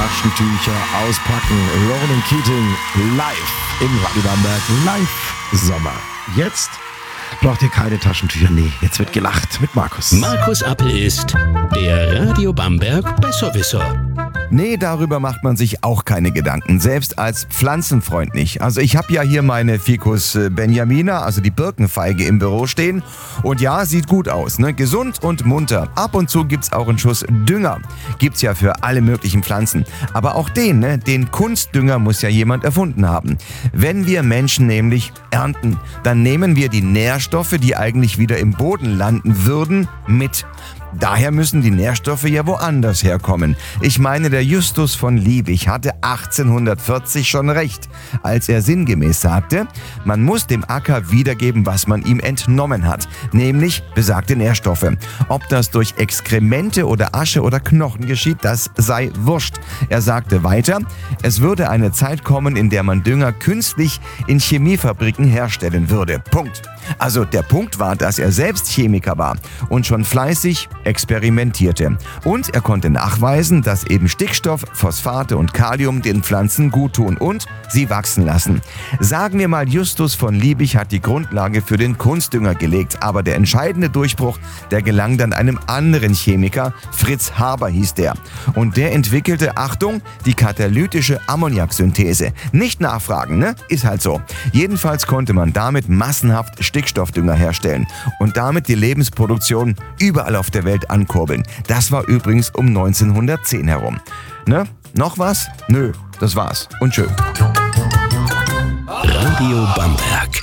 Taschentücher auspacken. Ronan Keating live im Radio Bamberg. Live Sommer. Jetzt braucht ihr keine Taschentücher. Nee, jetzt wird gelacht mit Markus. Markus Appel ist der Radio Bamberg Besserwisser. Nee, darüber macht man sich auch keine Gedanken, selbst als Pflanzenfreund nicht. Also ich habe ja hier meine Ficus benjamina, also die Birkenfeige im Büro stehen. Und ja, sieht gut aus, ne? Gesund und munter. Ab und zu gibt's auch einen Schuss Dünger. Gibt's ja für alle möglichen Pflanzen. Aber auch den Kunstdünger muss ja jemand erfunden haben. Wenn wir Menschen nämlich ernten, dann nehmen wir die Nährstoffe, die eigentlich wieder im Boden landen würden, mit. Daher müssen die Nährstoffe ja woanders herkommen. Ich meine, der Justus von Liebig hatte 1840 schon recht, als er sinngemäß sagte, man muss dem Acker wiedergeben, was man ihm entnommen hat, nämlich besagte Nährstoffe. Ob das durch Exkremente oder Asche oder Knochen geschieht, das sei wurscht. Er sagte weiter, es würde eine Zeit kommen, in der man Dünger künstlich in Chemiefabriken herstellen würde. Punkt. Also der Punkt war, dass er selbst Chemiker war und schon fleißig experimentierte. Und er konnte nachweisen, dass eben Stickstoff, Phosphate und Kalium den Pflanzen guttun und sie wachsen lassen. Sagen wir mal, Justus von Liebig hat die Grundlage für den Kunstdünger gelegt, aber der entscheidende Durchbruch, der gelang dann einem anderen Chemiker, Fritz Haber hieß der. Und der entwickelte, Achtung, die katalytische Ammoniaksynthese. Nicht nachfragen, ne? Ist halt so. Jedenfalls konnte man damit massenhaft Stickstoffdünger herstellen und damit die Lebensproduktion überall auf der Welt ankurbeln. Das war übrigens um 1910 herum. Ne? Noch was? Nö, das war's. Und tschö. Radio Bamberg.